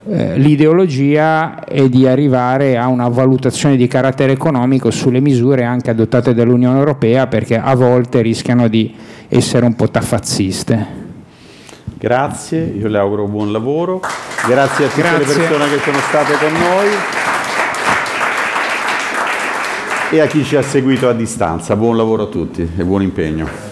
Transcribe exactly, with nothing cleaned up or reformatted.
eh, l'ideologia è di arrivare a una valutazione di carattere economico sulle misure anche adottate dall'Unione Europea, perché a volte rischiano di essere un po' taffazziste. Grazie, io le auguro buon lavoro, grazie a tutte Grazie. le persone che sono state con noi e a chi ci ha seguito a distanza. Buon lavoro a tutti e buon impegno.